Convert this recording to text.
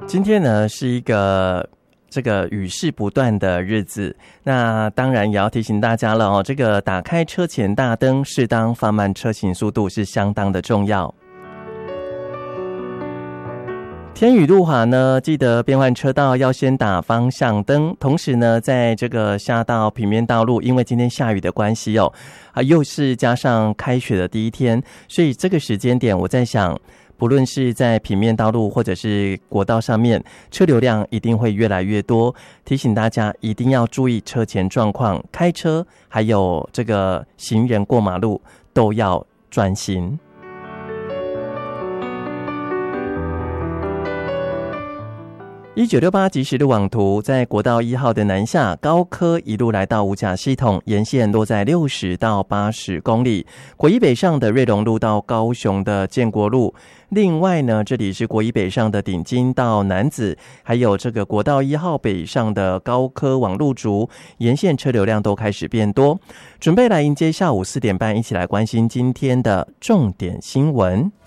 今天呢是一个这个雨势不断的日子，那当然也要提醒大家了哦，这个打开车前大灯，适当放慢车行速度是相当的重要。天雨路滑呢，记得变换车道要先打方向灯，同时呢，在这个下到平面道路，因为今天下雨的关系哦，又是加上开学的第一天，所以这个时间点我在想，不论是在平面道路或者是国道上面，车流量一定会越来越多，提醒大家一定要注意车前状况，开车还有这个行人过马路都要专心。1968即时路网图，在国道1号的南下高科一路来到五甲系统，沿线落在60到80公里。国一北上的瑞隆路到高雄的建国路，另外呢，这里是国一北上的顶金到楠梓，还有这个国道1号北上的高科往路竹，沿线车流量都开始变多。准备来迎接下午4点半，一起来关心今天的重点新闻。